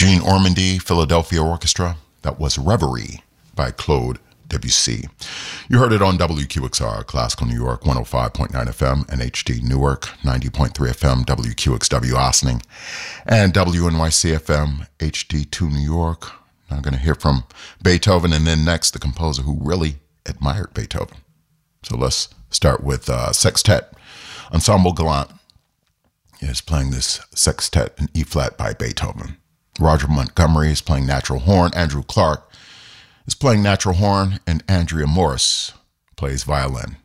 Eugene Ormandy, Philadelphia Orchestra. That was Reverie by Claude Debussy. You heard it on WQXR, Classical New York, 105.9 FM, and HD Newark, 90.3 FM, WQXW Ossining, and WNYC FM, HD2 New York. Now I'm going to hear from Beethoven, and then next, the composer who really admired Beethoven. So let's start with Sextet. Ensemble Galant is playing this sextet in E-flat by Beethoven. Roger Montgomery is playing natural horn. Andrew Clark is playing natural horn, and Andrea Morris plays violin.